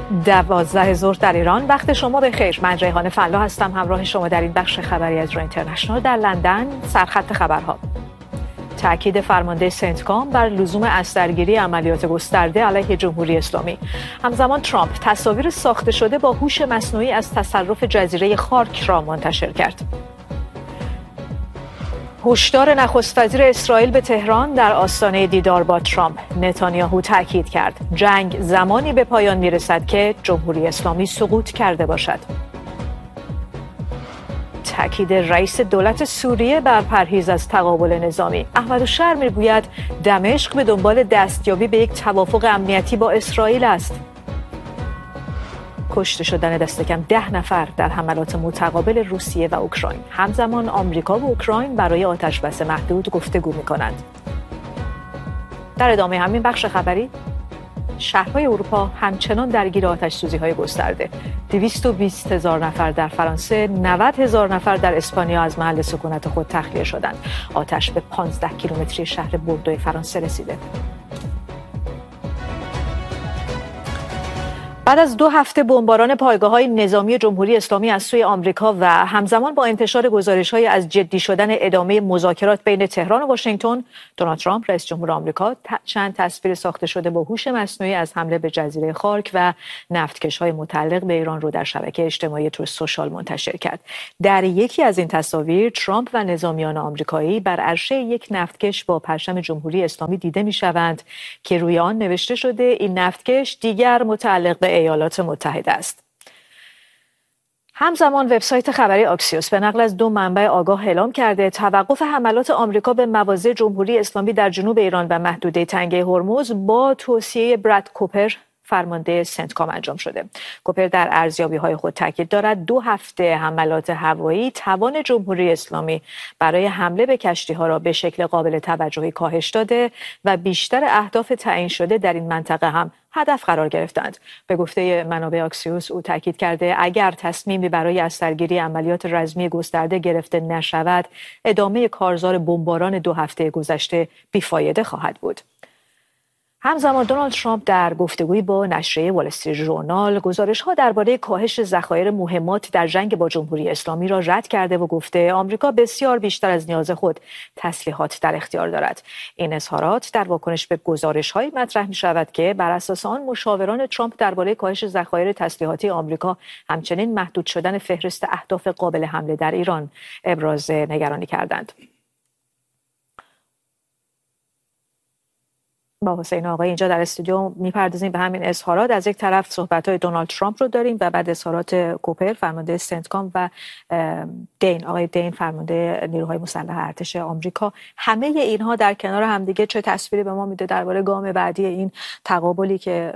12 ظهر در ایران. وقت شما بخیر. من ریحانه فلا هستم، همراه شما در این بخش خبری از ایران اینترنشنال. در لندن سرخط خبرها: تأکید فرمانده سنتکام بر لزوم اثرگیری عملیات گسترده علیه جمهوری اسلامی. همزمان ترامپ تصاویر ساخته شده با هوش مصنوعی از تصرف جزیره خارک را منتشر کرد. هشدار نخست وزیر اسرائیل به تهران در آستانه دیدار با ترامپ. نتانیاهو تاکید کرد جنگ زمانی به پایان میرسد که جمهوری اسلامی سقوط کرده باشد. تأکید رئیس دولت سوریه بر پرهیز از تقابل نظامی. احمدالشهر میگوید دمشق به دنبال دستیابی به یک توافق امنیتی با اسرائیل است. کشته شدن دست کم 10 نفر در حملات متقابل روسیه و اوکراین. همزمان آمریکا و اوکراین برای آتشبس محدود گفتگو می‌کنند. در ادامه همین بخش خبری، شهرهای اروپا همچنان درگیر آتش‌سوزی‌های گسترده. 220,000 نفر در فرانسه، 90,000 نفر در اسپانیا از محل سکونت خود تخلیه شدند. آتش به 15 کیلومتری شهر بوردو فرانسه رسیده. بعد از 2 هفته بمباران پایگاه‌های نظامی جمهوری اسلامی از سوی آمریکا و همزمان با انتشار گزارش‌های از جدی شدن ادامه مذاکرات بین تهران و واشنگتن، دونالد ترامپ رئیس جمهور آمریکا چند تصویر ساخته شده با هوش مصنوعی از حمله به جزیره خارک و نفتکش‌های متعلق به ایران رو در شبکه اجتماعی تروث سوشال منتشر کرد. در یکی از این تصاویر ترامپ و نظامیان آمریکایی بر عرشه یک نفتکش با پرچم جمهوری اسلامی دیده می‌شوند که روی آن نوشته شده این نفتکش دیگر متعلق به ایالات متحده است. همزمان وبسایت خبری آکسیوس به نقل از 2 منبع آگاه اعلام کرده توقف حملات آمریکا به مواضع جمهوری اسلامی در جنوب ایران و محدوده تنگه هرمز با توصیه براد کوپر فرمانده سنتکام انجام شده. کوپر در ارزیابی‌های خود تاکید دارد 2 هفته حملات هوایی توان جمهوری اسلامی برای حمله به کشتی‌ها را به شکل قابل توجهی کاهش داده و بیشتر اهداف تعیین شده در این منطقه هم هدف قرار گرفتند. به گفته منابع آکسیوس او تاکید کرده اگر تصمیمی برای اثرگیری عملیات رزمی گسترده گرفته نشود، ادامه کارزار بمباران 2 هفته گذشته بیفایده خواهد بود. همزمان دونالد ترامپ در گفتگویی با نشریه وال استریت ژورنال گزارش‌ها درباره کاهش ذخایر مهمات در جنگ با جمهوری اسلامی را رد کرده و گفته آمریکا بسیار بیشتر از نیاز خود تسلیحات در اختیار دارد. این اظهارات در واکنش به گزارش‌هایی مطرح می‌شود که بر اساس آن مشاوران ترامپ درباره کاهش ذخایر تسلیحاتی آمریکا همچنین محدود شدن فهرست اهداف قابل حمله در ایران ابراز نگرانی کردند. با حسین آقای اینجا در استودیو میپردازیم به همین اظهارات. از یک طرف صحبت‌های دونالد ترامپ رو داریم و بعد اظهارات کوپر فرمانده سنتکام و آقای دین فرمانده نیروهای مسلح ارتش آمریکا. همه اینها در کنار همدیگه چه تصویری به ما میده درباره گام بعدی این تقابلی که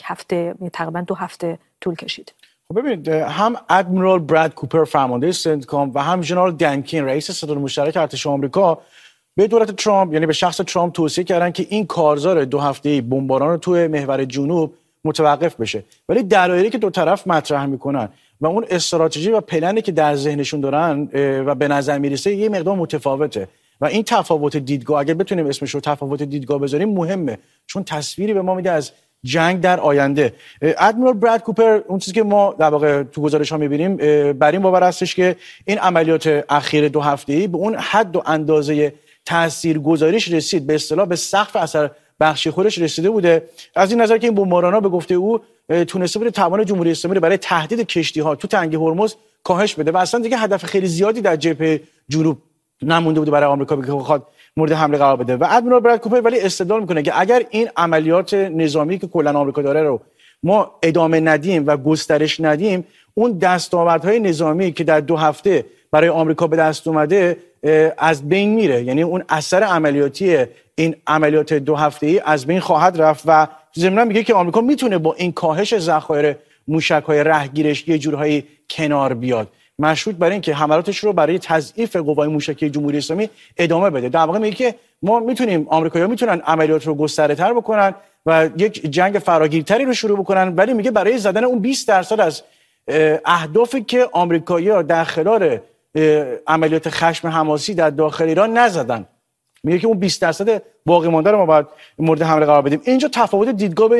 تقریبا 2 هفته طول کشید؟ ببینید، هم ادمیرال براد کوپر فرمانده سنتکام و هم ژنرال دنکین رئیس ستاد مشترک ارتش آمریکا به دولت ترامپ، یعنی به شخص ترامپ، توصیه کردن که این کارزار 2 هفته‌ای بمباران رو توی محور جنوب متوقف بشه. ولی دلایلی که 2 طرف مطرح میکنن و اون استراتژی و پلنی که در ذهنشون دارن و به نظر میرسه یه مقدار متفاوته و این تفاوت دیدگاه، اگه بتونیم اسمش رو تفاوت دیدگاه بذاریم، مهمه، چون تصویری به ما میده از جنگ در آینده. ادمیرال براد کوپر، اون چیزی که ما در واقع تو گزارش‌ها می‌بینیم، بر این باور هستش که این عملیات اخیر 2 هفته‌ای به اون حد و اندازه تاثیرگذاریش رسید، به اصطلاح به سقف اثر بخشی خودش رسیده بوده، از این نظر که این بمباران‌ها به گفته او تونسته بود توان جمهوری اسلامی رو برای تهدید کشتی‌ها تو تنگه هرمز کاهش بده و اصلا دیگه هدف خیلی زیادی در جبهه جنوب نمونده بوده برای آمریکا که بخواد مورد حمله قرار بده. و ادمیرال براد کوپر ولی استدلال میکنه که اگر این عملیات نظامی که کلا آمریکا داره رو ما ادامه ندیم و گسترش ندیم، اون دستاوردهای نظامی که در 2 هفته برای آمریکا به دست اومده از بین میره، یعنی اون اثر عملیاتی این عملیات 2 هفته‌ای از بین خواهد رفت و ضمناً میگه که آمریکا میتونه با این کاهش ذخایر موشک‌های رهگیرش یه جورهایی کنار بیاد، مشروط بر این که حملاتش رو برای تضعیف قوای موشکی جمهوری اسلامی ادامه بده. در واقع میگه که ما میتونیم، آمریکایی‌ها میتونن عملیات رو گسترده‌تر بکنن و یک جنگ فراگیرتری رو شروع بکنن، ولی میگه برای زدن اون 20% از اهدافی که آمریکایی‌ها در خلال عملیات خشم حماسی در داخل ایران نزدن، میگه که اون 20% باقی مانده رو ما باید مورد حمله قرار بدیم. اینجا تفاوت دیدگاه بین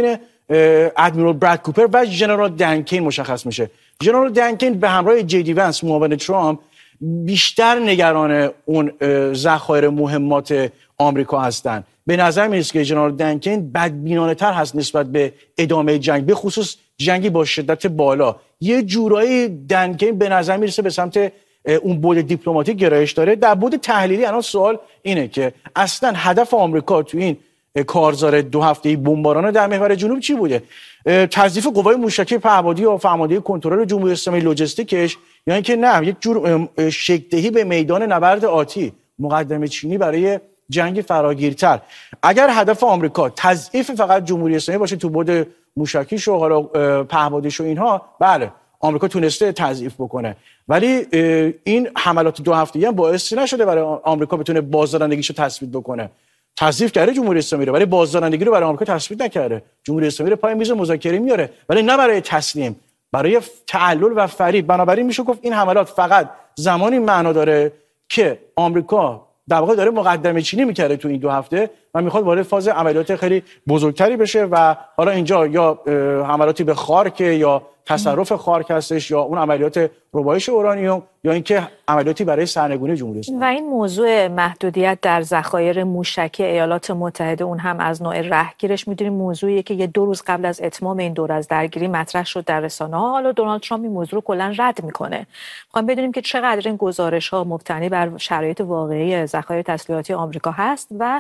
ادمیرال براد کوپر و ژنرال دنکین مشخص میشه. ژنرال دنکین به همراه جی ونس معاون ترامپ بیشتر نگران اون ذخایر مهمات آمریکا هستن. به نظر میاد که ژنرال دنکین بدبینانه تر هست نسبت به ادامه جنگ، به خصوص جنگی با شدت بالا. یه جورایی دنکین به نظر میرسه به سمت اون بود دیپلماتیک گرایش داره. در بود تحلیلی الان سوال اینه که اصلا هدف آمریکا تو این کارزار 2 هفته‌ای بمباران در محور جنوب چی بوده؟ تضعیف قوای موشکی پهپادی و فرماندهی کنترل جمهوری اسلامی لوجستیکش، یا اینکه نه یک جور شکل‌دهی به میدان نبرد آتی، مقدمه چینی برای جنگ فراگیرتر. اگر هدف آمریکا تضعیف فقط جمهوری اسلامی باشه تو بود موشکیش و حالا پهپادیش و اینها، بله آمریکا تونسته تضعیف بکنه، ولی این حملات 2 هفته‌ای هم باعث نشده برای آمریکا بتونه بازدارندگیشو تثبیت بکنه. تضعیف کرده جمهوری اسلامی رو، ولی بازدارندگی رو برای آمریکا تثبیت نکرده. جمهوری اسلامی رو پای میز مذاکره میاره، ولی نه برای تسلیم، برای تعلل و فریب. بنابراین میشه گفت این حملات فقط زمانی معنا داره که آمریکا در واقع داره مقدمه چینی میکرده تو این 2 هفته و میخواد وارد فاز عملیات خیلی بزرگتری بشه و حالا اینجا یا حملاتی به خارک یا تصرف خارک هستش، یا اون عملیات ربایش اورانیوم، یا اینکه عملیاتی برای سرنگونی جمهوری اسلامی. و این موضوع محدودیت در ذخایر موشکی ایالات متحده اون هم از نوع رهگیرش میدونیم موضوعیه که یه 2 روز قبل از اتمام این دور از درگیری مطرح شد در رسانه‌ها. حالا دونالد ترامپ این موضوع رو کلا رد میکنه. میخوام بدونیم که چقدر این گزارش‌ها مبتنی بر شرایط واقعی ذخایر تسلیحاتی آمریکا هست و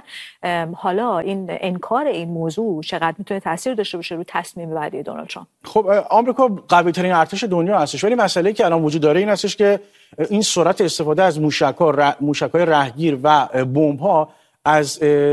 حالا این انکار این موضوع چقدر میتونه تاثیر داشته باشه روی تصمیم بعدی دونالد ترامپ. خب آمریکا قوی‌ترین ارتش دنیا هستش، ولی مسئله‌ای که الان وجود داره این هستش که این سرعت استفاده از موشک‌های رهگیر و بمب‌ها از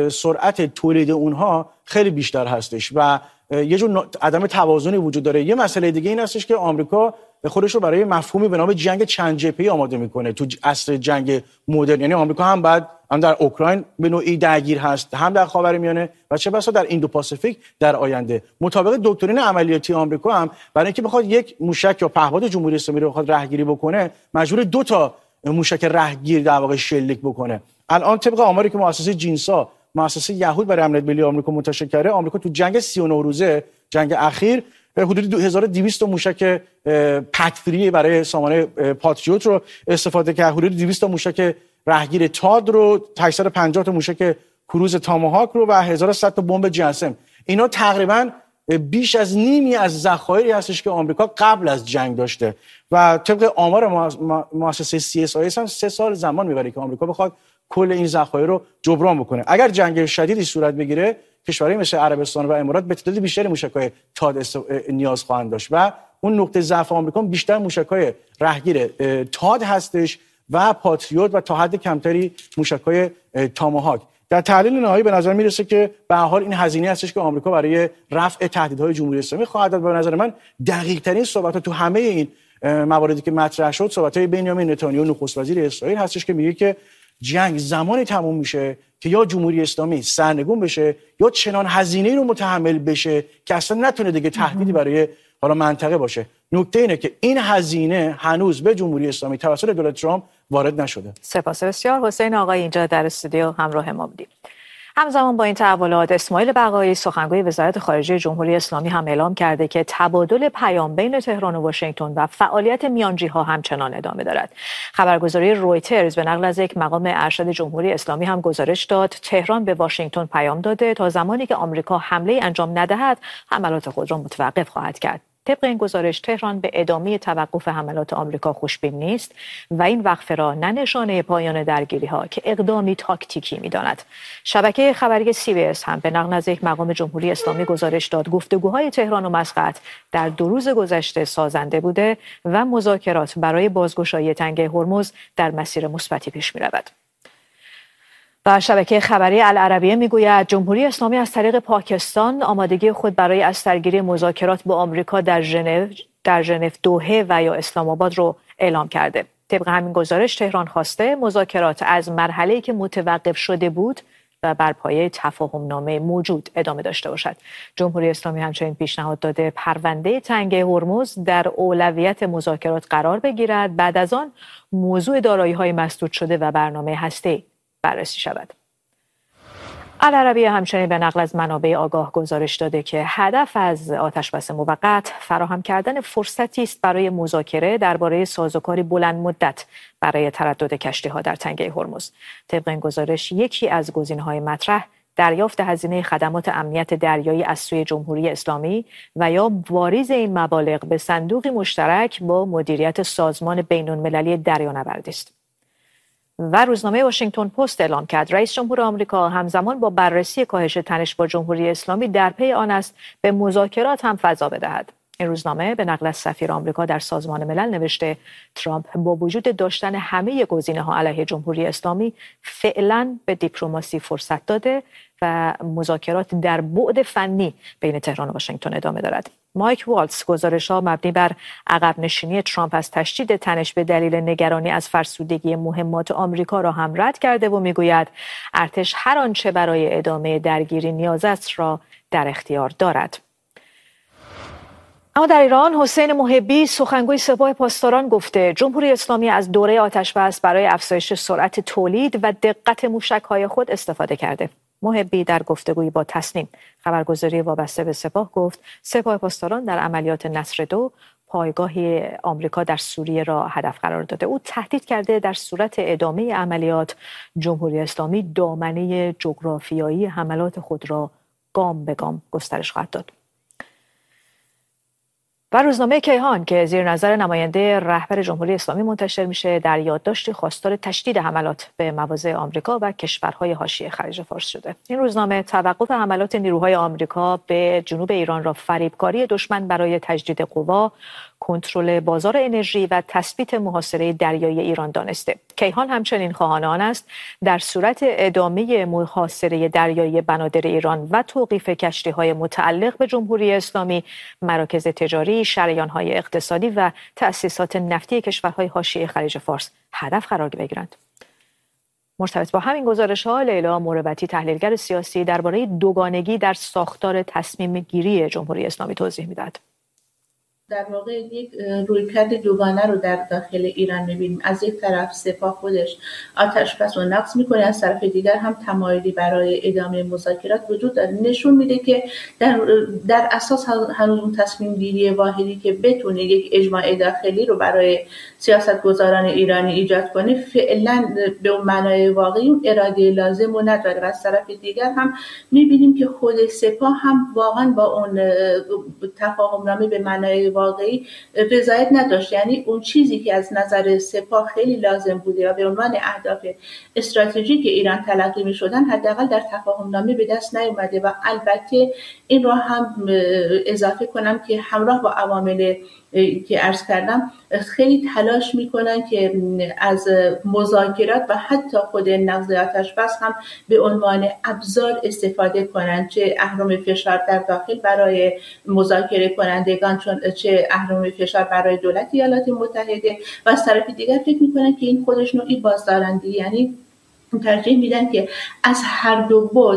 سرعت تولید اونها خیلی بیشتر هستش و یه جور عدم توازنی وجود داره. یه مسئله دیگه این هستش که آمریکا خودش رو برای مفهومی به نام جنگ چند جبهه‌ای آماده میکنه تو عصر جنگ مدرن. یعنی آمریکا هم در اوکراین به نوعی درگیر هست، هم در خاورمیانه و چه بسا در ایندو پاسیفیک در آینده. مطابق دکترین عملیاتی آمریکا هم برای اینکه بخواد یک موشک یا پهپاد جمهوری اسلامی رو بخواد رهگیری بکنه، مجبور 2 تا موشک رهگیر در واقع شلیک بکنه. الان طبق آماری که مؤسسه جینسا، مؤسسه یهود برای امنیت ملی آمریکا منتشر کرده، آمریکا تو جنگ 39 روزه، جنگ اخیر، حدود 2200 موشک پتری برای سامانه پاتریوت رو استفاده کرد، حدود 200 تا موشک رهگیر تاد رو، 850 تا موشک کروز تاماهاک رو و 1100 تا بمب جسم. اینا تقریبا بیش از نیمی از ذخایری هستش که آمریکا قبل از جنگ داشته و طبق آمار مؤسسه CSIS هم 3 سال زمان میبره که آمریکا بخواد کل این ذخایر رو جبران بکنه. اگر جنگ شدیدی صورت بگیره، کشورهای مثل عربستان و امارات به تعداد بیشتری موشک‌های تاد نیاز خواهند داشت و اون نقطه ضعف آمریکا بیشتر موشک‌های رهگیر تاد هستش و پاتریوت و تا حد کمتری موشک‌های تاماهاک. در تحلیل نهایی به نظر میرسه که به هر حال این هزینه هستش که آمریکا برای رفع تهدیدهای جمهوری اسلامی خواهد داد. به نظر من دقیق‌ترین صحبت تو همه این مواردی که مطرح شد صحبت‌های بنیامین نتانیاهو نخست وزیر اسرائیل هستش که میگه که جنگ زمانی تموم میشه که یا جمهوری اسلامی سرنگون بشه یا چنان هزینه‌ای رو متحمل بشه که اصلا نتونه دیگه تهدیدی برای حالا منطقه باشه. نکته اینه که این هزینه هنوز به جمهوری اسلامی توسط دولت ترامپ وارد نشده. سپاس بسیار. حسین آقای اینجا در استودیو همراه ما بودید. همزمان با این تحولات، اسماعیل بقایی سخنگوی وزارت خارجه جمهوری اسلامی هم اعلام کرده که تبادل پیام بین تهران و واشنگتن و فعالیت میانجی‌ها همچنان ادامه دارد. خبرگزاری رویترز به نقل از یک مقام ارشد جمهوری اسلامی هم گزارش داد تهران به واشنگتن پیام داده تا زمانی که آمریکا حمله انجام ندهد حملات خود را متوقف خواهد کرد. طبق این گزارش تهران به ادامه توقف حملات آمریکا خوشبین نیست و این وقفه را نه نشانه پایان درگیری‌ها که اقدامی تاکتیکی می‌داند. شبکه خبری CBS هم به نقل از یک مقام جمهوری اسلامی گزارش داد گفتگوهای تهران و مسقط در 2 روز گذشته سازنده بوده و مذاکرات برای بازگشایی تنگه هرمز در مسیر مثبتی پیش می‌رود. و شبکه خبری العربیه میگوید جمهوری اسلامی از طریق پاکستان آمادگی خود برای از سرگیری مذاکرات با آمریکا در ژنو، دوحه و یا اسلام آباد رو اعلام کرده. طبق همین گزارش تهران خواسته مذاکرات از مرحله‌ای که متوقف شده بود و بر پایه تفاهم‌نامه موجود ادامه داشته باشد. جمهوری اسلامی همچنین پیشنهاد داده پرونده تنگه هرمز در اولویت مذاکرات قرار بگیرد، بعد از آن موضوع دارایی‌های مسدود شده و برنامه هسته‌ای بررسی شود. العربیه همچنین به نقل از منابع آگاه گزارش داده که هدف از آتشبس موقت فراهم کردن فرصتی است برای مذاکره درباره سازوکاری بلند مدت برای تردد کشتی‌ها در تنگه هرمز. طبق این گزارش یکی از گزینه‌های مطرح دریافت هزینه خدمات امنیت دریایی از سوی جمهوری اسلامی و یا واریز این مبالغ به صندوقی مشترک با مدیریت سازمان بین‌المللی دریانوردی است. و روزنامه واشنگتن پست اعلام کرد رئیس جمهور آمریکا همزمان با بررسی کاهش تنش با جمهوری اسلامی در پی آن است به مذاکرات هم فضا بدهد. این روزنامه به نقل از سفیر آمریکا در سازمان ملل نوشته ترامپ با وجود داشتن همه گزینه‌ها علیه جمهوری اسلامی فعلا به دیپلماسی فرصت داده و مذاکرات در بعد فنی بین تهران و واشنگتن ادامه دارد. مایک والتز گزارش‌ها مبنی بر عقب نشینی ترامپ از تشدید تنش به دلیل نگرانی از فرسودگی مهمات آمریکا را هم رد کرده و میگوید ارتش هر آنچه برای ادامه درگیری نیاز است را در اختیار دارد. اما در ایران حسین محبی سخنگوی سپاه پاسداران گفته جمهوری اسلامی از دوره آتشبس برای افزایش سرعت تولید و دقت موشک‌های خود استفاده کرده. محبی در گفتگویی با تسنیم خبرگزاری وابسته به سپاه گفت سپاه پاسداران در عملیات نصر-2 پایگاهی آمریکا در سوریه را هدف قرار داده. او تهدید کرده در صورت ادامه عملیات جمهوری اسلامی دامنه جغرافیایی حملات خود را گام به گام گسترش خواهد داد. و روزنامه کیهان که زیر نظر نماینده رهبر جمهوری اسلامی منتشر میشه در یادداشتی خواستار تشدید حملات به مواضع آمریکا و کشورهای حاشیه خلیج فارس شده. این روزنامه توقف حملات نیروهای آمریکا به جنوب ایران را فریبکاری دشمن برای تجدید قوا، کنترل بازار انرژی و تثبیت محاصره دریایی ایران دانسته. کیهان همچنین خواهان آن است در صورت ادامه محاصره دریایی بنادر ایران و توقیف کشتی‌های متعلق به جمهوری اسلامی، مراکز تجاری، شریان‌های اقتصادی و تأسیسات نفتی کشورهای حاشیه خلیج فارس هدف قرار بگیرند. مرتبط با همین گزارش‌ها لیلا مربتی تحلیلگر سیاسی درباره دوگانگی در ساختار تصمیم گیری جمهوری اسلامی توضیح می‌دهد. در واقع یک رویکرد دوگانه رو در داخل ایران می‌بینیم. از یک طرف سپاه خودش آتشبس رو نقض می‌کنه، از طرف دیگر هم تمایلی برای ادامه مذاکرات وجود داره. نشون میده که در اساس هنوز اون تصمیم گیری واحدی که بتونه یک اجماع داخلی رو برای سیاستگزاران ایرانی ایجاد کنه فعلا به اون معنای واقعی اون اراده لازم رو نداره. و از طرف دیگر هم می‌بینیم که خود سپاه هم واقعا با اون تفاهم‌نامه به معنای واقعی رضایت نداشت. یعنی اون چیزی که از نظر سپاه خیلی لازم بوده و به عنوان اهداف استراتژیک ایران تلقی می‌شدن حداقل در تفاهم‌نامه به دست نیامده. و البته این رو هم اضافه کنم که همراه با عوامل که عرض کردم خیلی تلاش میکنن که از مذاکرات و حتی خود نقض آتشبس هم به عنوان ابزار استفاده کنن، چه اهرم فشار در داخل برای مذاکره کنندگان چه اهرم فشار برای دولت ایالات متحده. و از طرف دیگر فکر میکنن که این خودش نوعی بازدارندگی، یعنی ترجیح میدن که از هر دو بعد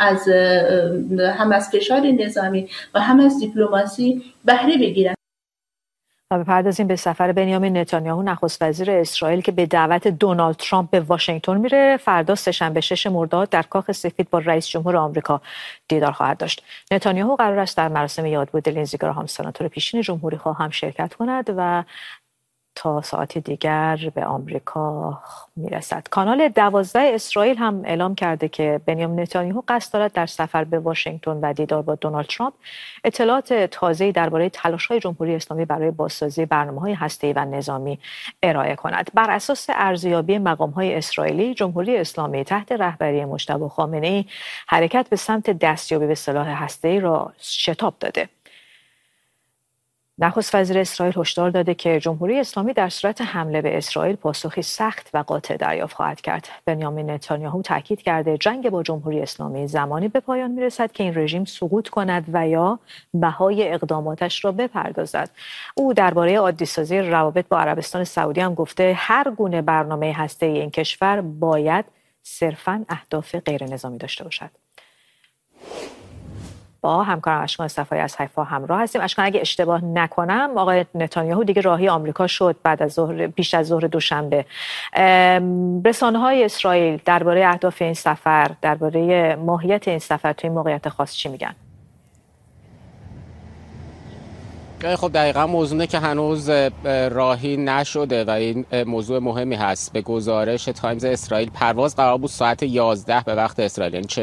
هم از فشار نظامی و هم از دیپلماسی بهره بگیرن. و بپردازیم به سفر بنیامین نتانیاهو نخست وزیر اسرائیل که به دعوت دونالد ترامپ به واشنگتن میره. فردا سه‌شنبه 6 مرداد در کاخ سفید با رئیس جمهور آمریکا دیدار خواهد داشت. نتانیاهو قرار است در مراسم یادبود لینزی گراهام سناتور پیشین جمهوری‌خواه هم شرکت کند و تا ساعت دیگر به آمریکا میرسد. کانال 12 اسرائیل هم اعلام کرده که بنیامین نتانیاهو قصد دارد در سفر به واشنگتن و دیدار با دونالد ترامپ اطلاعات تازه‌ای درباره تلاش‌های جمهوری اسلامی برای بازسازی برنامه‌های هسته‌ای و نظامی ارائه کند. بر اساس ارزیابی مقام‌های اسرائیلی، جمهوری اسلامی تحت رهبری مجتبی خامنه‌ای حرکت به سمت دستیابی به سلاح هسته‌ای را شتاب داده. نخست وزیر اسرائیل هشدار داده که جمهوری اسلامی در صورت حمله به اسرائیل پاسخی سخت و قاطع دریافت خواهد کرد. بنیامین نتانیاهو تاکید کرده جنگ با جمهوری اسلامی زمانی به پایان میرسد که این رژیم سقوط کند و یا بهای اقداماتش را بپردازد. او درباره عادی‌سازی روابط با عربستان سعودی هم گفته هر گونه برنامه هسته‌ای این کشور باید صرفاً اهداف غیر نظامی داشته باشد. با همکارم اشکان صفایی از حیفا همراه هستیم. اشکان، اگه اشتباه نکنم آقای نتانیاهو دیگه راهی آمریکا شد بعد از پیش از ظهر دوشنبه. رسانه‌های اسرائیل درباره اهداف این سفر، درباره ماهیت این سفر توی این موقعیت خاص چی میگن؟ خب دقیقا موضوعه که هنوز راهی نشده و این موضوع مهمی هست. به گزارش تایمز اسرائیل پرواز قرار بود ساعت 11 به وقت اسرائیل، یعنی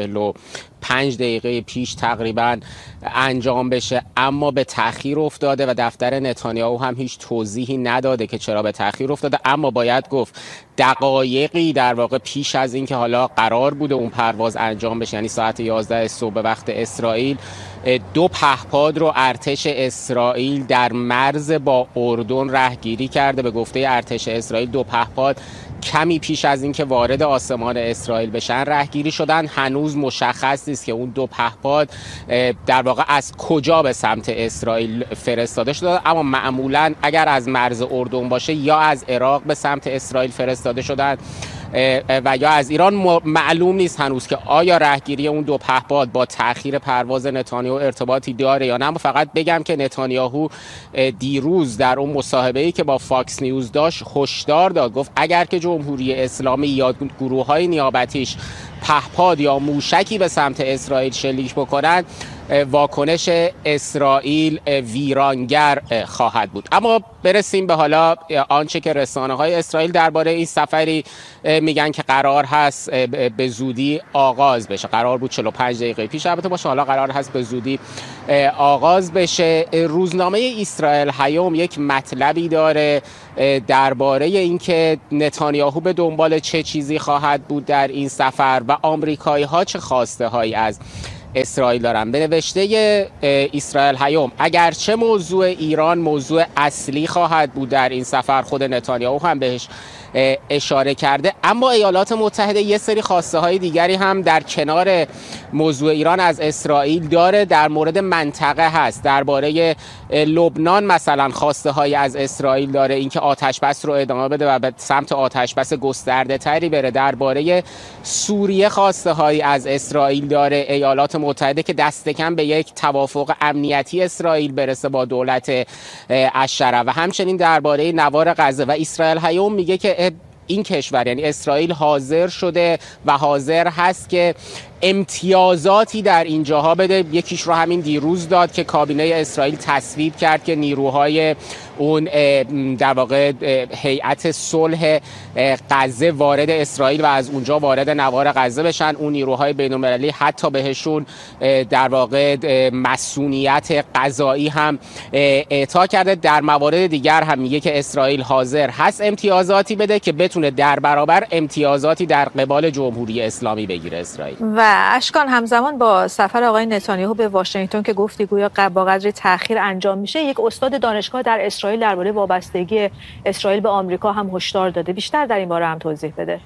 45 دقیقه پیش تقریبا انجام بشه، اما به تأخیر افتاده و دفتر نتانیاهو هم هیچ توضیحی نداده که چرا به تأخیر افتاده. اما باید گفت دقایقی در واقع پیش از این که حالا قرار بوده اون پرواز انجام بشه، یعنی ساعت 11 صبح به وقت اسرائیل، 2 پهپاد رو ارتش اسرائیل در مرز با اردن رهگیری کرده. به گفته ارتش اسرائیل 2 پهپاد کمی پیش از این که وارد آسمان اسرائیل بشن رهگیری شدن. هنوز مشخص نیست که اون 2 پهپاد در واقع از کجا به سمت اسرائیل فرستاده شده، اما معمولا اگر از مرز اردن باشه یا از عراق به سمت اسرائیل فرستاده شدن و یا از ایران. معلوم نیست هنوز که آیا رهگیری اون 2 پهپاد با تأخیر پرواز نتانیاهو ارتباطی داره یا نه. اما فقط بگم که نتانیاهو دیروز در اون مصاحبه‌ای که با فاکس نیوز داشت هشدار داد، گفت اگر که جمهوری اسلامی یا گروه‌های نیابتیش پهپاد یا موشکی به سمت اسرائیل شلیک بکنند، واکنش اسرائیل ویرانگر خواهد بود. اما برسیم به حالا آنچه که رسانه‌های اسرائیل درباره این سفری میگن که قرار هست به زودی آغاز بشه. قرار بود 45 دقیقه پیش البته باشه، حالا قرار هست به زودی آغاز بشه. روزنامه اسرائیل هیوم یک مطلبی داره درباره اینکه نتانیاهو به دنبال چه چیزی خواهد بود در این سفر و آمریکایی‌ها چه خواسته هایی از اسرائیل دارن. به نوشته اسرائیل هیوم اگرچه موضوع ایران موضوع اصلی خواهد بود در این سفر، خود نتانیاهو هم بهش اشاره کرده، اما ایالات متحده یه سری خواسته های دیگری هم در کنار موضوع ایران از اسرائیل داره. در مورد منطقه هست، درباره لبنان مثلا خواسته های از اسرائیل داره، اینکه آتش بس رو ادامه بده و به سمت آتش بس گسترده تری بره. درباره سوریه خواسته های از اسرائیل داره ایالات متحده که دست کم به یک توافق امنیتی اسرائیل برسه با دولت الشرع، و همچنین درباره نوار غزه. و اسرائیل هیوم میگه که این کشور یعنی اسرائیل حاضر شده و حاضر هست که امتیازاتی در این جاها بده. یکیش رو همین دیروز داد که کابینه اسرائیل تصویب کرد که نیروهای اون در واقع هیئت صلح غزه وارد اسرائیل و از اونجا وارد نوار غزه بشن. اون نیروهای بین‌المللی حتی بهشون در واقع مسئولیت قضایی هم اعطا کرده. در موارد دیگر هم میگه که اسرائیل حاضر هست امتیازاتی بده که بتونه در برابر امتیازاتی در قبال جمهوری اسلامی بگیره اسرائیل. و اشکان، همزمان با سفر آقای نتانیاهو به واشنگتن که گفتی گویا با قدری تأخیر انجام میشه، یک استاد دانشگاه در اسرائیل درباره وابستگی اسرائیل به آمریکا هم هشدار داده. بیشتر در این باره هم توضیح بده.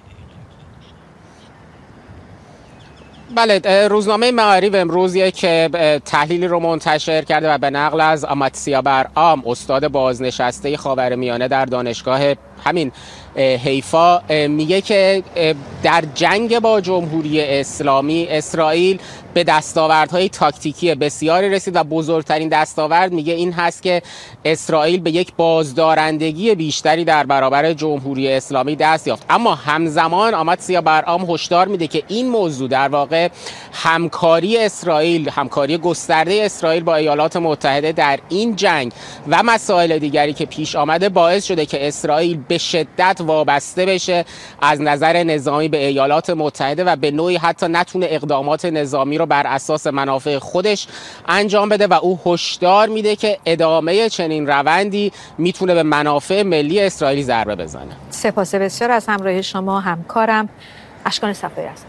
بله، روزنامه معارف امروز یک تحلیلی رو منتشر کرده و به نقل از آماتسیا برام، استاد بازنشسته خاورمیانه در دانشگاه همین حیفا، میگه که در جنگ با جمهوری اسلامی اسرائیل به دستاوردهای تاکتیکی بسیاری رسید و بزرگترین دستاورد میگه این هست که اسرائیل به یک بازدارندگی بیشتری در برابر جمهوری اسلامی دست یافت. اما همزمان آماتسیا برام هشدار میده که این موضوع در واقع همکاری اسرائیل، همکاری گسترده اسرائیل با ایالات متحده در این جنگ و مسائل دیگری که پیش آمده باعث شده که اسرائیل به شدت وابسته بشه از نظر نظامی به ایالات متحده و به نوعی حتی نتونه اقدامات نظامی رو بر اساس منافع خودش انجام بده. و او هشدار میده که ادامه چنین روندی میتونه به منافع ملی اسرائیل ضربه بزنه. سپاس بسیار از همراهی شما. همکارم اشکان صفایی است.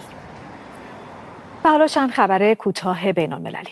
و حالا چند خبر کوتاه بین‌المللی.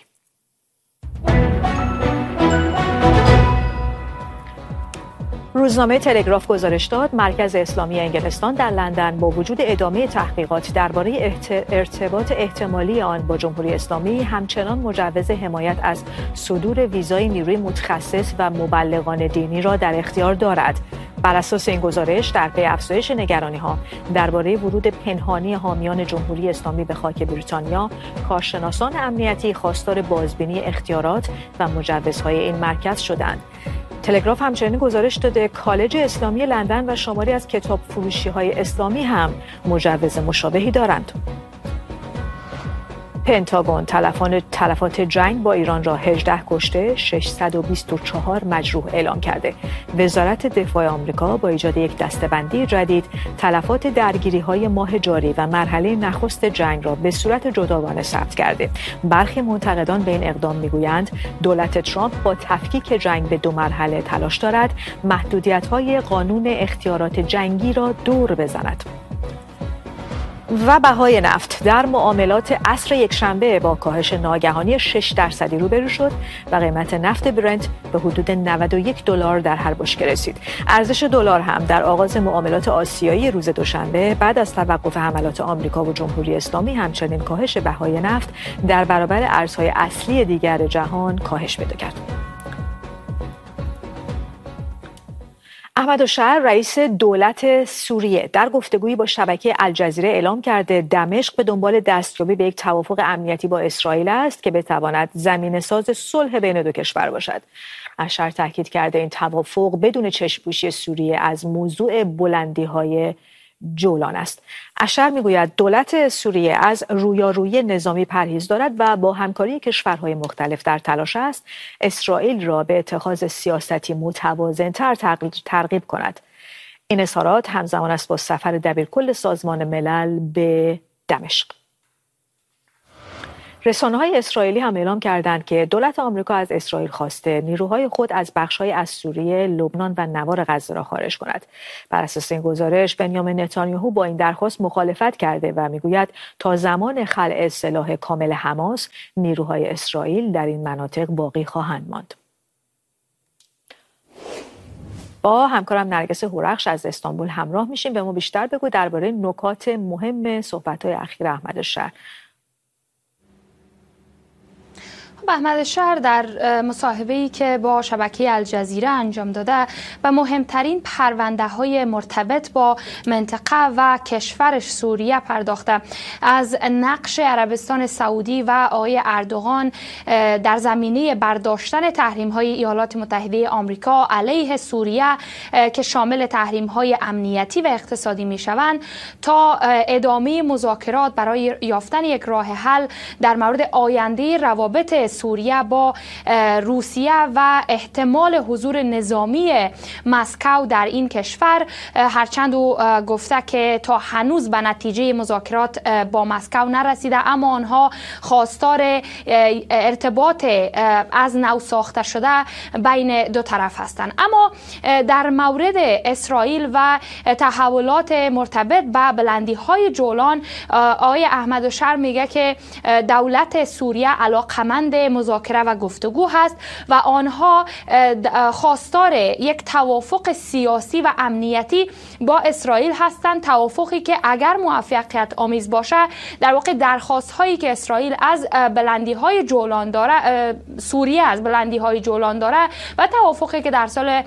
روزنامه تلگراف گزارش داد مرکز اسلامی انگلستان در لندن با وجود ادامه تحقیقات درباره ارتباط احتمالی آن با جمهوری اسلامی همچنان مجوز حمایت از صدور ویزای نیروی متخصص و مبلغان دینی را در اختیار دارد. بر اساس این گزارش در پی افزایش نگرانی‌ها درباره ورود پنهانی حامیان جمهوری اسلامی به خاک بریتانیا، کارشناسان امنیتی خواستار بازبینی اختیارات و مجوزهای این مرکز شدند. تلگراف همچنین گزارش داده کالج اسلامی لندن و شماری از کتاب فروشی‌های اسلامی هم مجوز مشابهی دارند. پنتاگون تلفات جنگ با ایران را 18 کشته 624 مجروح اعلام کرده. وزارت دفاع آمریکا با ایجاد یک دسته‌بندی جدید تلفات درگیری‌های ماه جاری و مرحله نخست جنگ را به صورت جداگانه ثبت کرده. برخی منتقدان به این اقدام میگویند دولت ترامپ با تفکیک جنگ به 2 مرحله تلاش دارد محدودیت‌های قانون اختیارات جنگی را دور بزند. و بهای نفت در معاملات عصر یکشنبه با کاهش ناگهانی 6% روبرو شد و قیمت نفت برنت به حدود $91 در هر بشکه رسید. ارزش دلار هم در آغاز معاملات آسیایی روز دوشنبه بعد از توقف حملات آمریکا و جمهوری اسلامی همچنین کاهش بهای نفت در برابر ارزهای اصلی دیگر جهان کاهش پیدا کرد. احمد الشهر رئیس دولت سوریه در گفتگویی با شبکه الجزیره اعلام کرده دمشق به دنبال دستیابی به یک توافق امنیتی با اسرائیل است که بتواند زمینه‌ساز صلح بین دو کشور باشد. الشهر تاکید کرده این توافق بدون چشم‌پوشی سوریه از موضوع بلندی‌های جولان است. الشهر میگوید دولت سوریه از رویارویی نظامی پرهیز دارد و با همکاری کشورهای مختلف در تلاش است اسرائیل را به اتخاذ سیاستی متوازن‌تر ترغیب کند. این اظهارات همزمان است با سفر دبیرکل سازمان ملل به دمشق. رسانه‌های اسرائیلی هم اعلام کردند که دولت آمریکا از اسرائیل خواسته نیروهای خود از بخش‌های از سوریه، لبنان و نوار غزه را خارج کند. بر اساس این گزارش بنیامین نتانیاهو با این درخواست مخالفت کرده و میگوید تا زمان خلع سلاح کامل حماس نیروهای اسرائیل در این مناطق باقی خواهند ماند. با همکارم نرگس هورخش از استانبول همراه میشیم. به ما بیشتر بگو درباره نکات مهم صحبت‌های اخیر احمد الشهر. احمد الشهر در مصاحبه‌ای که با شبکه الجزیره انجام داده و مهمترین پرونده‌های مرتبط با منطقه و کشورش سوریه پرداخته. از نقش عربستان سعودی و آقای اردوغان در زمینه برداشتن تحریم‌های ایالات متحده آمریکا علیه سوریه که شامل تحریم‌های امنیتی و اقتصادی می‌شوند تا ادامه مذاکرات برای یافتن یک راه حل در مورد آینده روابط سوریه با روسیه و احتمال حضور نظامی مسکو در این کشور، هرچند او گفته که تا هنوز به نتیجه مذاکرات با مسکو نرسیده اما آنها خواستار ارتباط از نو ساخته شده بین دو طرف هستند. اما در مورد اسرائیل و تحولات مرتبط به بلندی‌های جولان، آقای احمد الشهر میگه که دولت سوریه علاقمند مذاکره و گفتگو هست و آنها خواستار یک توافق سیاسی و امنیتی با اسرائیل هستند، توافقی که اگر موفقیت آمیز باشه در واقع درخواست هایی که اسرائیل از بلندی های جولان داره، سوریه از بلندی های جولان داره و توافقی که در سال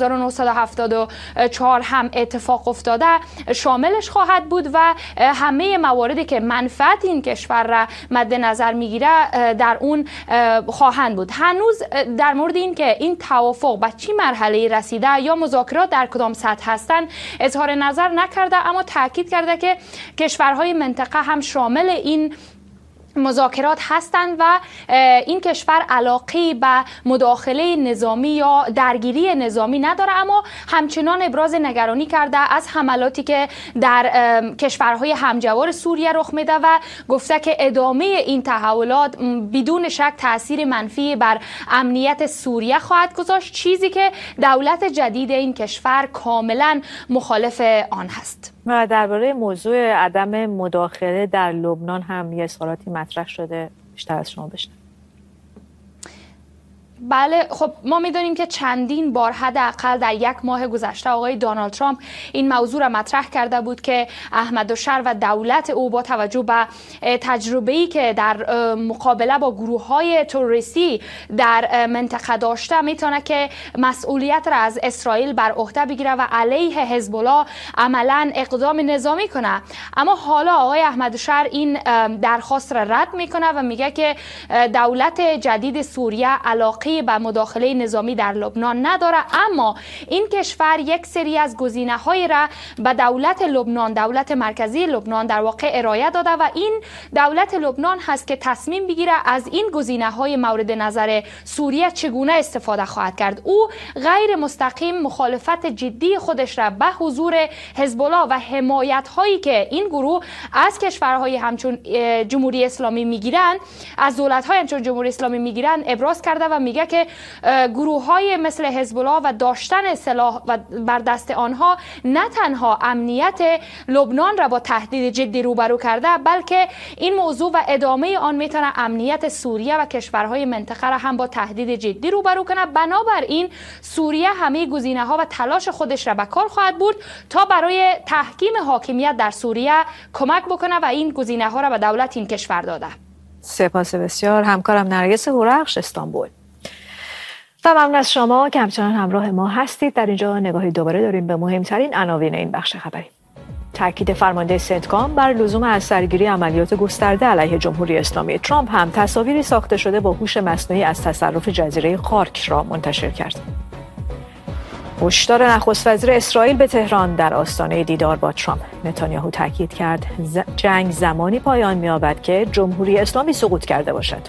1974 هم اتفاق افتاده شاملش خواهد بود و همه مواردی که منفعت این کشور را مد نظر میگیره در اون خواهند بود. هنوز در مورد این که این توافق به چه مرحله رسیده یا مذاکرات در کدام سطح هستند اظهار نظر نکرده، اما تاکید کرده که کشورهای منطقه هم شامل این مذاکرات هستند و این کشور علاقه به مداخله نظامی یا درگیری نظامی نداره، اما همچنان ابراز نگرانی کرده از حملاتی که در کشورهای همجوار سوریه رخ میده و گفته که ادامه این تحولات بدون شک تأثیر منفی بر امنیت سوریه خواهد گذاشت، چیزی که دولت جدید این کشور کاملا مخالف آن هست. و درباره موضوع عدم مداخله در لبنان هم یه اظهاراتی مطرح شده، بیشتر از شما بشنویم. بله، خب ما میدونیم که چندین بار حداقل در یک ماه گذشته آقای دونالد ترامپ این موضوع را مطرح کرده بود که احمدالشر و دولت او با توجه به تجربه‌ای که در مقابله با گروه‌های تروریستی در منطقه داشته میتونه که مسئولیت را از اسرائیل بر عهده بگیره و علیه حزب الله عملاً اقدام نظامی کنه. اما حالا آقای احمدالشر این درخواست را رد میکنه و میگه که دولت جدید سوریه علاقه به مداخله نظامی در لبنان نداره، اما این کشور یک سری از گزینه‌های را به دولت لبنان، دولت مرکزی لبنان در واقع ارائه داده و این دولت لبنان هست که تصمیم بگیره از این گزینه‌های مورد نظر سوریه چگونه استفاده خواهد کرد. او غیر مستقیم مخالفت جدی خودش را به حضور حزب الله و حمایت‌هایی که این گروه از کشورهای همچون جمهوری اسلامی میگیرن، از دولت‌های همچون جمهوری اسلامی میگیرن ابراز کرده و میگه که گروه‌های مثل حزب الله و داشتن سلاح و بر دست آنها نه تنها امنیت لبنان را با تهدید جدی روبرو کرده، بلکه این موضوع و ادامه آن میتونه امنیت سوریه و کشورهای منطقه را هم با تهدید جدی روبرو کنه. بنابراین سوریه همه گزینه‌ها و تلاش خودش را به کار خواهد برد تا برای تحکیم حاکمیت در سوریه کمک بکنه و این گزینه‌ها را به دولت این کشور داده. سپاس بسیار همکارم نرگس هورخش، استانبول. و ممنون از شما که همچنان همراه ما هستید. در اینجا نگاهی دوباره داریم به مهمترین عناوین این بخش خبری. تاکید فرمانده سنتکام بر لزوم از سرگیری عملیات گسترده علیه جمهوری اسلامی. ترامپ هم تصاویری ساخته شده با هوش مصنوعی از تصرف جزیره خارک را منتشر کرد. هشدار نخست وزیر اسرائیل به تهران در آستانه دیدار با ترامپ. نتانیاهو تاکید کرد جنگ زمانی پایان می‌یابد که جمهوری اسلامی سقوط کرده باشد.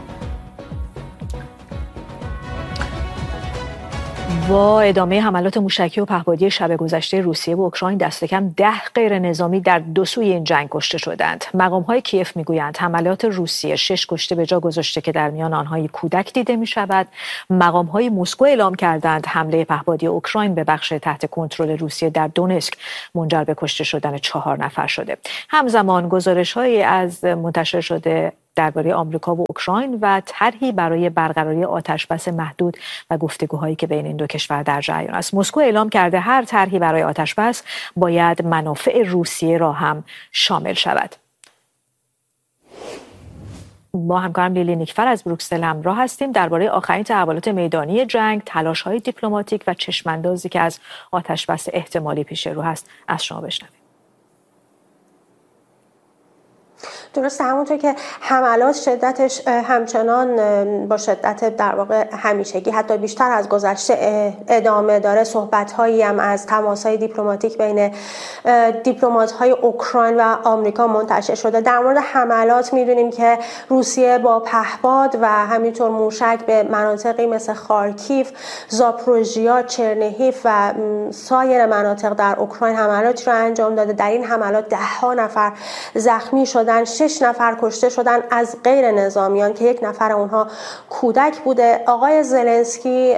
با ادامه حملات موشکی و پهپادی شب گذشته روسیه به اوکراین دست کم 10 غیر نظامی در دو سوی این جنگ کشته شدند. مقام‌های کیف میگویند حملات روسیه 6 کشته به جا گذاشته که در میان آنها یک کودک دیده می‌شود. مقام‌های مسکو اعلام کردند حمله پهپادی اوکراین به بخش تحت کنترل روسیه در دونسک منجر به کشته شدن 4 نفر شده. همزمان گزارش‌هایی از منتشر شده درباره آمریکا و اوکراین و طرحی برای برقراری آتشبس محدود و گفتگوهایی که بین این دو کشور در جریان است. مسکو اعلام کرده هر طرحی برای آتشبس باید منافع روسیه را هم شامل شود. با همکارم لیلی نیکفر از بروکسل همراه هستیم. درباره آخرین تحولات میدانی جنگ، تلاش‌های دیپلماتیک و چشم‌اندازی که از آتشبس احتمالی پیش رو هست از شما بشنویم. درسته، همونطور که حملات شدتش همچنان با شدت در واقع همیشگی حتی بیشتر از گذشته ادامه داره. صحبت‌هایی هم از تماس‌های دیپلماتیک بین دیپلمات‌های اوکراین و آمریکا منتشر شده. در مورد حملات می‌دونیم که روسیه با پهپاد و همینطور موشک به مناطقی مثل خارکیف، زاپروژیا، چرنیهیف و سایر مناطق در اوکراین حملاتی را انجام داده. در این حملات 10 نفر زخمی شدن، 6 نفر کشته شدن از غیر نظامیان که 1 نفر اونها کودک بوده. آقای زلنسکی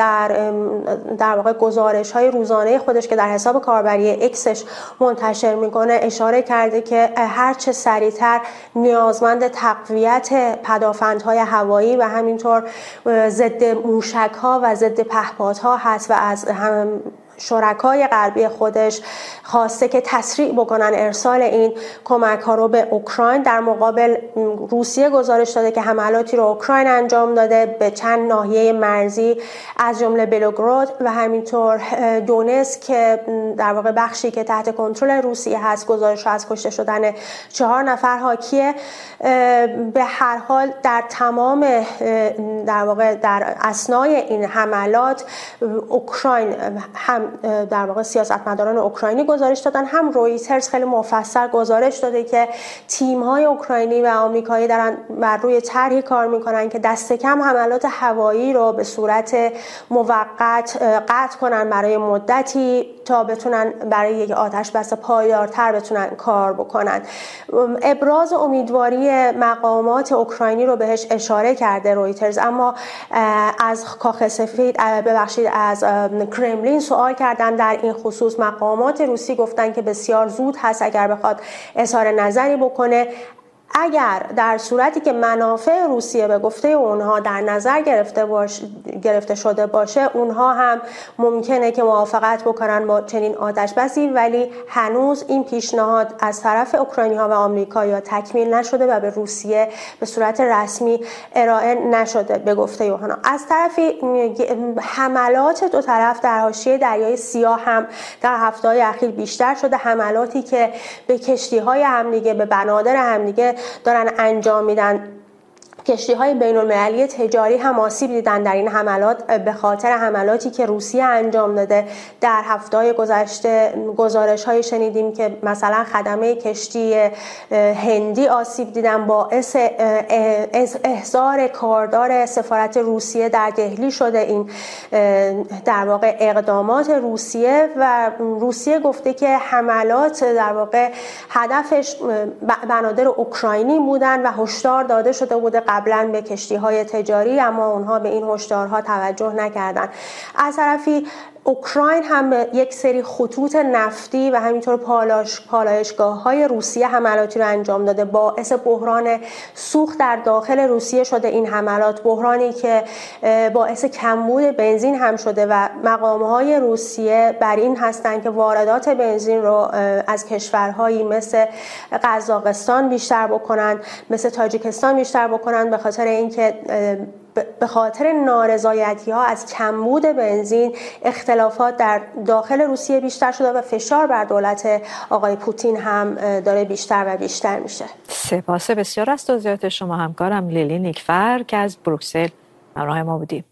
در واقع گزارش‌های روزانه خودش که در حساب کاربری اکسش منتشر میکنه اشاره کرده که هرچه سریعتر نیازمند تقویت پدافندهای هوایی و همینطور ضد موشک‌ها و ضد پهپادها هست و از شرکای غربی خودش خواسته که تسریع بکنن ارسال این کمک ها رو به اوکراین. در مقابل روسیه گزارش داده که حملاتی رو اوکراین انجام داده به چند ناحیه مرزی از جمله بلوگراد و همینطور دونسک که در واقع بخشی که تحت کنترل روسیه هست. گزارش از کشته شدن 4 نفر حاکیه. به هر حال در تمام در واقع در اثنای این حملات اوکراین هم در واقع سیاستمداران اوکراینی گزارش دادن، هم رویترز خیلی مفصل گزارش داده که تیم‌های اوکراینی و آمریکایی دارن بر روی طرحی کار میکنن که دست کم حملات هوایی رو به صورت موقت قطع کنن برای مدتی تا بتونن برای یک آتشبس پایدارتر بتونن کار بکنن. ابراز امیدواری مقامات اوکراینی رو بهش اشاره کرده رویترز، اما از کاخ سفید ببخشید از کرملین سوال کردن در این خصوص. مقامات روسی گفتن که بسیار زود هست اگر بخواد اظهار نظری بکنه. اگر در صورتی که منافع روسیه به گفته اونها در نظر گرفته شده باشه، اونها هم ممکنه که موافقت بکنن با چنین آتش بسی، ولی هنوز این پیشنهاد از طرف اوکراینی‌ها و آمریکایی‌ها تکمیل نشده و به روسیه به صورت رسمی ارائه نشده به گفته اونها. از طرفی حملات دو طرف در حاشیه دریای سیاه هم در هفته‌های اخیر بیشتر شده، حملاتی که به کشتی‌های همدیگه، به بنادر همدیگه دارن انجام میدن. کشتی‌های بین‌المللی تجاری هم آسیب دیدن در این حملات به خاطر حملاتی که روسیه انجام داده. در هفته‌های گذشته گزارش‌هایی شنیدیم که مثلا خدمه کشتی هندی آسیب دیدن، باعث احضار کاردار سفارت روسیه در دهلی شده. این در واقع اقدامات روسیه و روسیه گفته که حملات در واقع هدفش بنادر اوکراینی بودن و هشدار داده شده بوده قبلا به کشتی‌های تجاری، اما اونها به این هشدارها توجه نکردن. از طرفی اوکراین هم یک سری خطوط نفتی و همینطور پالایشگاه‌های روسیه حملاتی رو انجام داده. باعث بحران سوخت در داخل روسیه شده این حملات، بحرانی که باعث کمبود بنزین هم شده و مقام‌های روسیه بر این هستند که واردات بنزین رو از کشورهایی مثل قزاقستان بیشتر بکنن، مثل تاجیکستان بیشتر بکنن، به خاطر اینکه به خاطر نارضایتی‌ها از کمبود بنزین اختلافات در داخل روسیه بیشتر شده و فشار بر دولت آقای پوتین هم داره بیشتر و بیشتر میشه. سپاس بسیار از توضیحات شما همکارم لیلی نیکفر که از بروکسل همراه ما بودیم.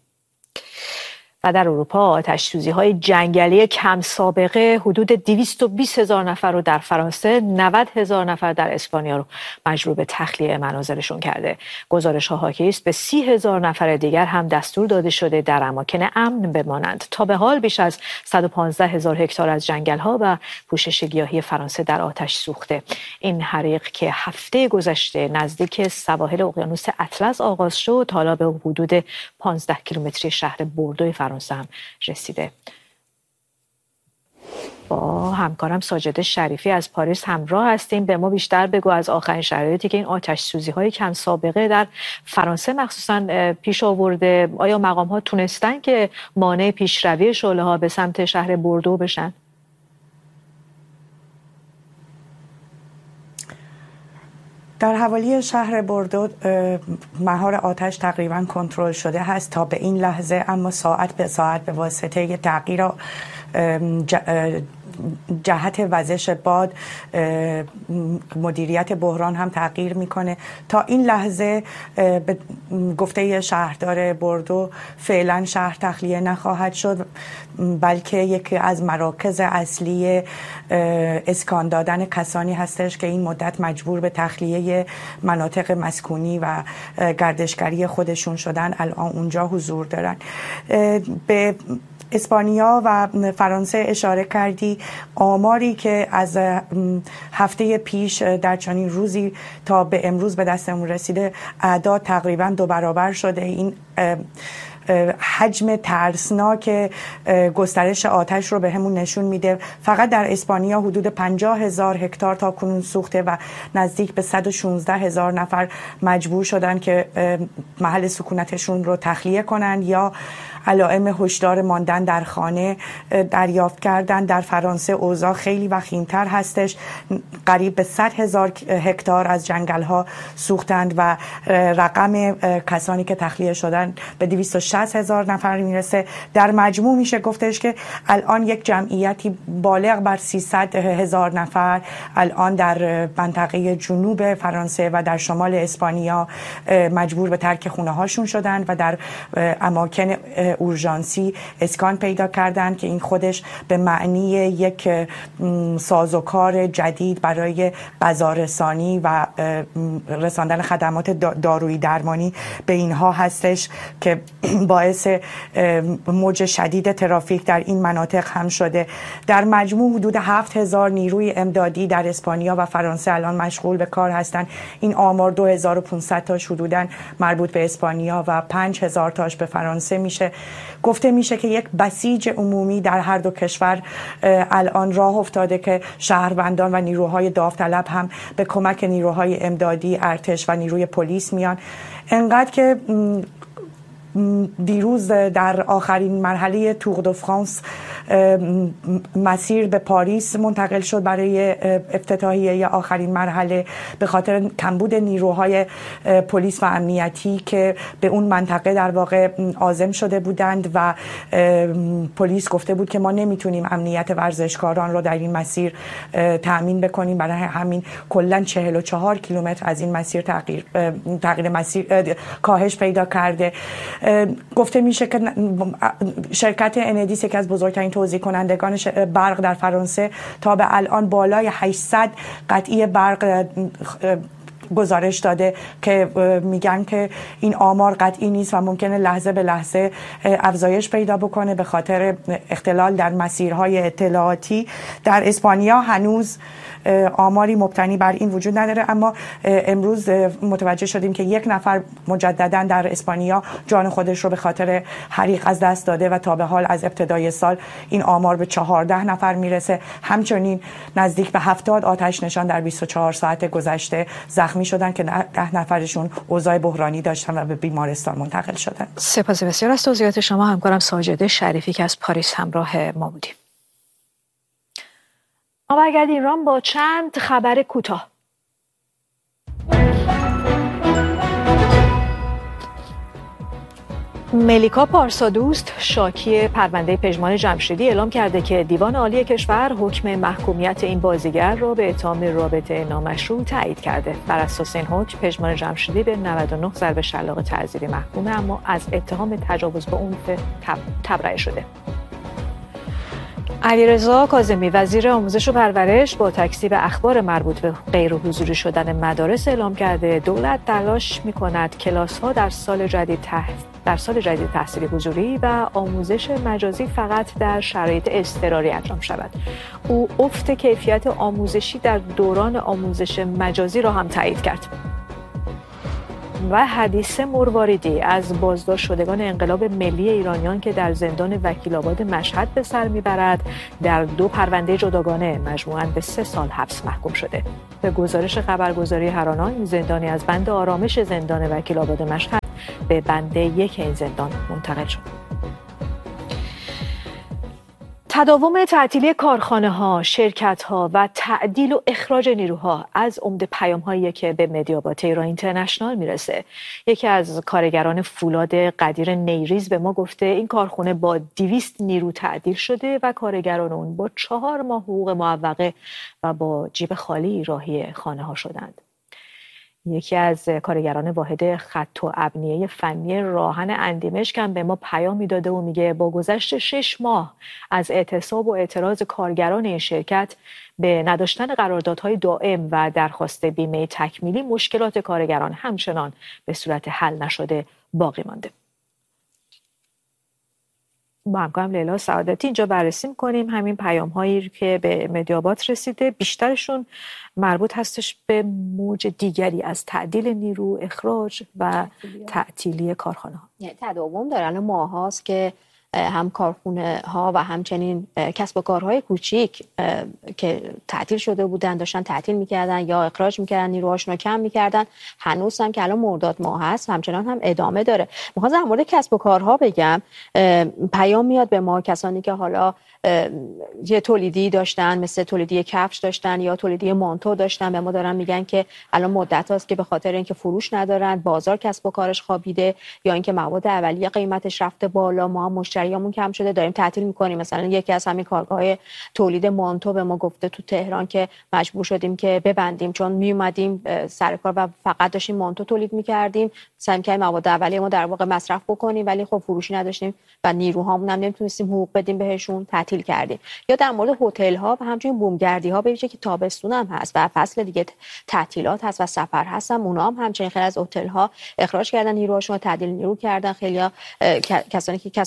و در اروپا آتش‌سوزی‌های جنگلی کم سابقه حدود 220,000 نفر رو در فرانسه، 90,000 نفر در اسپانیا رو مجبور به تخلیه منازلشون کرده. گزارش‌ها حاکی است به 30,000 نفر دیگر هم دستور داده شده در اماکن امن بمانند. تا به حال بیش از 115,000 هکتار از جنگل‌ها و پوشش گیاهی فرانسه در آتش سوخته. این حریق که هفته گذشته نزدیک سواحل اقیانوس اطلس آغاز شد، حالا به حدود 15 کیلومتری شهر بوردو فرانسه هم رسیده. با همکارم ساجده شریفی از پاریس همراه هستیم. به ما بیشتر بگو از آخرین شرایطی که این آتش سوزی های کم سابقه در فرانسه مخصوصا پیش آورده. آیا مقام ها تونستن که مانع پیشروی شعله ها به سمت شهر بوردو بشن؟ در حوالی شهر بوردو مهار آتش تقریبا کنترل شده هست تا به این لحظه، اما ساعت به ساعت به واسطه تغییر جهت وزش باد مدیریت بحران هم تغییر میکنه. تا این لحظه به گفته شهردار بوردو فعلا شهر تخلیه نخواهد شد، بلکه یکی از مراکز اصلی اسکان دادن کسانی هستش که این مدت مجبور به تخلیه مناطق مسکونی و گردشگری خودشون شدن، الان اونجا حضور دارن. به اسپانیا و فرانسه اشاره کردی. آماری که از هفته پیش در چنین روزی تا به امروز به دستمون رسیده، اعداد تقریبا 2 برابر شده. این حجم ترسناک گسترش آتش رو به همون نشون میده. فقط در اسپانیا حدود 50,000 هکتار تا کنون سوخته و نزدیک به 116,000 نفر مجبور شدن که محل سکونتشون رو تخلیه کنن یا علائم هشدار ماندن در خانه دریافت کردن. در فرانسه اوضاع خیلی وخیم‌تر هستش. قریب به 100,000 هکتار از جنگل‌ها سوختند و رقم کسانی که تخلیه شدن به 260,000 نفر میرسه. در مجموع میشه گفتش که الان یک جمعیتی بالغ بر 300,000 نفر الان در منطقه جنوب فرانسه و در شمال اسپانیا مجبور به ترک خونه هاشون شدن و در اماکن اورژانسی اسکان پیدا کردن که این خودش به معنی یک سازوکار جدید برای غذارسانی و رساندن خدمات دارویی درمانی به اینها هستش که باعث موج شدید ترافیک در این مناطق هم شده. در مجموع حدود 7,000 نیروی امدادی در اسپانیا و فرانسه الان مشغول به کار هستند. این آمار 2,500 تاش حدوداً مربوط به اسپانیا و 5,000 تاش به فرانسه میشه. گفته میشه که یک بسیج عمومی در هر دو کشور الان راه افتاده که شهروندان و نیروهای داوطلب هم به کمک نیروهای امدادی، ارتش و نیروی پلیس میان. انقدر که دیروز در آخرین مرحله تور دو فرانس مسیر به پاریس منتقل شد برای افتتاحیه آخرین مرحله به خاطر کمبود نیروهای پلیس و امنیتی که به اون منطقه در واقع عازم شده بودند و پلیس گفته بود که ما نمیتونیم امنیت ورزشکاران رو در این مسیر تأمین بکنیم، برای همین کلا 44 کیلومتر از این مسیر تغییر مسیر کاهش پیدا کرده. گفته میشه که شرکت انیدیس یکی از بزرگترین توزیع کنندگان برق در فرانسه تا به الان بالای 800 قطعی برق گزارش داده که میگن که این آمار قطعی نیست و ممکنه لحظه به لحظه افزایش پیدا بکنه به خاطر اختلال در مسیرهای اطلاعاتی. در اسپانیا هنوز آماری مبتنی بر این وجود نداره، اما امروز متوجه شدیم که یک نفر مجددا در اسپانیا جان خودش رو به خاطر حریق از دست داده و تا به حال از ابتدای سال این آمار به 14 نفر میرسه. همچنین نزدیک به 70 آتش نشان در 24 ساعت گذشته زخمی شدن که 10 نفرشون اوضاع بحرانی داشتن و به بیمارستان منتقل شدن. سپاس بسیار از توضیحات شما همکارم ساجده شریفی که از پاریس همراه ما بودیم. ما برگردیم ایران با چند خبر کوتاه. ملیکا پارسادوست شاکی پرونده پژمان جمشیدی اعلام کرده که دیوان عالی کشور حکم محکومیت این بازیگر را به اتهام رابطه نامشروع تایید کرده. بر اساس این حکم پژمان جمشیدی به 99 ضرب شلاق تعزیری محکومه، اما از اتهام تجاوز به عنف تبرئه شده. علیرضا کاظمی وزیر آموزش و پرورش با تکذیب اخبار مربوط به غیر حضوری شدن مدارس اعلام کرده دولت تلاش می‌کند کلاس‌ها در سال جدید تحصیلی حضوری و آموزش مجازی فقط در شرایط اضطراری انجام شود. او افت کیفیت آموزشی در دوران آموزش مجازی را هم تایید کرد. و حدیث مرواریدی از بازداشت شدگان انقلاب ملی ایرانیان که در زندان وکیل‌آباد مشهد به سر میبرد در 2 پرونده جداگانه مجموعاً به 3 سال حبس محکوم شده. به گزارش خبرگزاری هرانا این زندانی از بند آرامش زندان وکیل‌آباد مشهد به بند 1 این زندان منتقل شد. تداوم تعطیلی کارخانه‌ها، شرکت‌ها و تعدیل و اخراج نیروها از عمده پیام‌هایی که به مدیابا تهران اینترنشنال میرسه. یکی از کارگران فولاد قدیر نیریز به ما گفته این کارخانه با 200 نیرو تعدیل شده و کارگران اون با 4 ماه حقوق معوقه و با جیب خالی راهی خانه‌ها شدند. یکی از کارگران واحد خط و ابنیه فنی راهن اندیمشک هم به ما پیامی داده و میگه با گذشت 6 ماه از اعتصاب و اعتراض کارگران این شرکت به نداشتن قراردادهای دائم و درخواست بیمه تکمیلی مشکلات کارگران همچنان به صورت حل نشده باقی مانده. با همکارم لیلا سعادتی اینجا بررسی می‌کنیم همین پیام‌هایی که به مدیابات رسیده. بیشترشون مربوط هستش به موج دیگری از تعدیل نیرو، اخراج و تعطیلی کارخانه‌ها. یعنی تداوم دارن ماهاست که هم کارخونه ها و همچنین کسب و کارهای کوچیک که تعطیل شده بودن داشتن تعطیل میکردن یا اخراج میکردن، نیروهاشون رو کم میکردن. هنوز هم که الان مرداد ماه هست همچنان هم ادامه داره. میخوام در مورد کسب و کارها بگم، پیام میاد به ما کسانی که حالا یه تولیدی داشتن مثل تولیدی کفش داشتن یا تولیدی مانتو داشتن، به ما دارن میگن که الان مدت هاست که به خاطر اینکه فروش ندارن بازار کسب و کارش خوابیده یا اینکه مواد اولیه قیمتش رفته بالا، ما هم مشتریامون کم شده داریم تعطیل میکنیم. مثلا یکی از همین کارگاه تولید مانتو به ما گفته تو تهران که مجبور شدیم که ببندیم چون میومدیم سر کار و فقط داشتیم مانتو تولید میکردیم، سعی کردیم مواد اولیه ما در واقع مصرف بکنیم ولی خب فروشی نداشتیم و نیروهامون هم نمیتونستیم حقوق بدیم بهشون، تعطیل کردیم. یا در مورد هتل ها و همچنین بومگردی ها، به ویژه که تابستون هم هست و فصل دیگه تعطیلات هست و سفر هستن، اونا هم همچنین خیلی از هتل ها اخراج کردن نیروهاشون، تعدیل نیرو کردن. خیلی کسانی که کسب و کارهای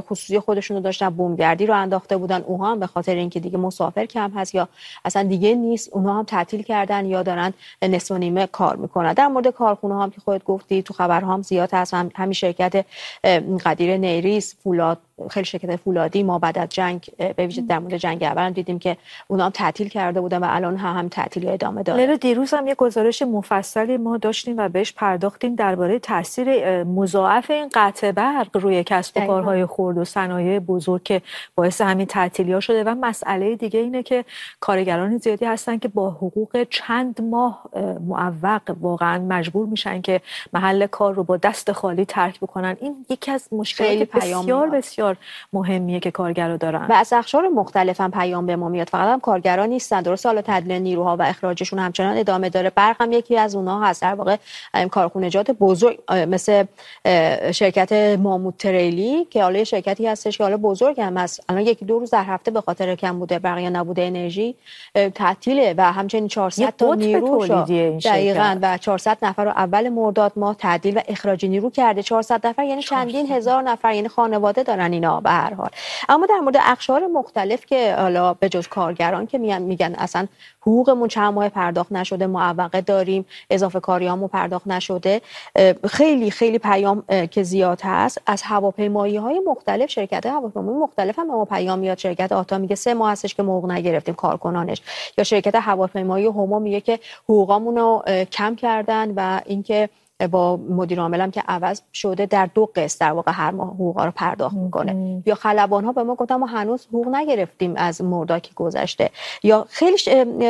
خصوصی خودشون رو داشتن، بمبگردی رو انداخته بودن. اونها هم به خاطر اینکه دیگه مسافر کم هست یا اصلا دیگه نیست، اونها هم تعطیل کردن یا دارن نصف و نیمه کار میکنن. در مورد کارخونه ها هم که خودت گفتی تو خبرها هم زیاد هست، همین شرکت قدیر نیریس، فولاد، خیلی شرکت فولادی ما بعد از جنگ به ویژه در مورد جنگ اول دیدیم که اونا هم تعطیل کرده بودن و الان هم تعطیل ادامه داره. لیلا، دیروز هم یه گزارش مفصلی ما داشتیم و بهش پرداختیم درباره تاثیر مضاعف این قطع برق روی کسب و کارهای خرد و صنایع بزرگ که باعث همین تعطیلی‌ها شده. و مسئله دیگه اینه که کارگران زیادی هستن که با حقوق چند ماه معوق واقعا مجبور میشن که محل کار رو با دست خالی ترک بکنن. این یکی از مشکلات بسیار مهمیه که کارگرها دارن و از اقشار مختلف هم پیام به ما میاد. فقط هم کارگران نیستن، درست حالا تعدیل نیروها و اخراجشون همچنان ادامه داره. برق هم یکی از اونها هست. در واقع کارخونجات بزرگ مثل شرکت ماموت تریلی که حالا شرکتی هستش که حالا بزرگ هم هست، الان یکی دو روز در هفته به خاطر کم بوده برق یا نبوده انرژی تعطیله و همچنین 400 تا نیرو دقیقاً و 400 نفر رو اول مرداد ماه تعدیل و اخراج نیرو کرده. 400 نفر یعنی چندین هزار نفر، یعنی خانواده دارن اینا به هر حال. اما در مورد اقشار مختلف که حالا به جز کارگران که میگن اصلا حقوقمون چند ماه پرداخت نشده، معوقه داریم، اضافه کاریامون پرداخت نشده، خیلی خیلی پیام که زیاد هست. از هواپیمایی‌های مختلف، شرکت هواپیمایی مختلف هم ما پیام میاد. شرکت آتا میگه 3 ماه هستش که حقوق نگرفتیم کارکنانش، یا شرکت هواپیمایی هما میگه که حقوقامون رو کم کردن و اینکه با مدیر عامل هم که عوض شده در 2 قسط در واقع هر ماه حقوقا رو پرداخت میکنه. یا خلبان ها به ما گفتن ما هنوز حقوق نگرفتیم از مرداد که گذشته. یا خیلی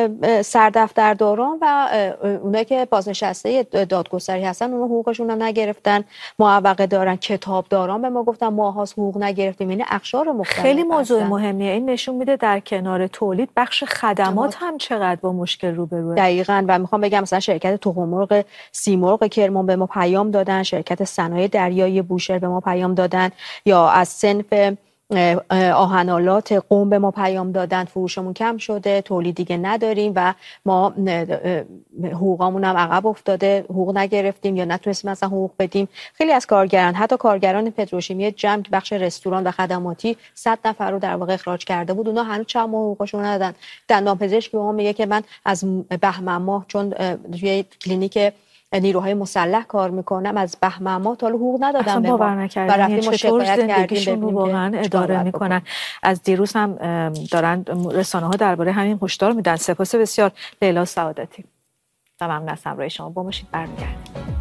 سردفترداران و اونایی که بازنشسته دادگستری هستن اون حقوقشون رو نگرفتن، معوقه دارن. کتابداران به ما گفتن ما حقوق نگرفتیم. یعنی اقشار مختلف. خیلی موضوع مهمیه. این نشون میده در کنار تولید بخش خدمات هم چقدر با مشکل روبروه. دقیقاً. و میخوام بگم مثلا شرکت تخم مرغ سیمرغ کرمان به ما پیام دادن، شرکت صنایع دریایی بوشهر به ما پیام دادن، یا از صنف آهنالات قم به ما پیام دادن فروشمون کم شده، تولید دیگه نداریم و ما حقوقامون هم عقب افتاده، حقوق نگرفتیم یا نتونستیم مثلا حقوق بدیم. خیلی از کارگران، حتی کارگران پتروشیمی جمع بخش رستوران و خدماتی 100 نفر رو در واقع اخراج کرده بود، اونا هنوز چند ماه حقوقشون ندادن. دندانپزشک به ما میگه که من از بهمن ماه چون توی کلینیک نیروهای مسلح کار میکنم از بهمن ماه تا حقوق ندادم به ما و رفتیم شکایت کردیم رو واقعا اداره میکنن. از دیروز هم دارن رسانه ها درباره همین هشدار میدن. سپاس بسیار لیلا سعادتی. ممنون از همراهی شما. با باشید، برمیگردیم.